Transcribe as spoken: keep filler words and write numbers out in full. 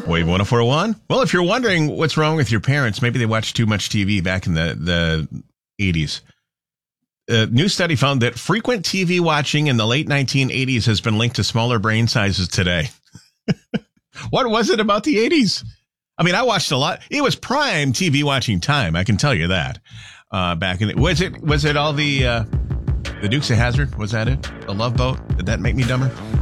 Wave one oh four point one. Well, if you're wondering what's wrong with your parents, maybe they watched too much T V back in the, the eighties. A new study found that frequent T V watching in the late nineteen eighties has been linked to smaller brain sizes today. What was it about the eighties? I mean, I watched a lot. It was prime T V watching time. I can tell you that. Uh, back in the, was it was it all the uh, the Dukes of Hazzard? Was that it? The Love Boat? Did that make me dumber?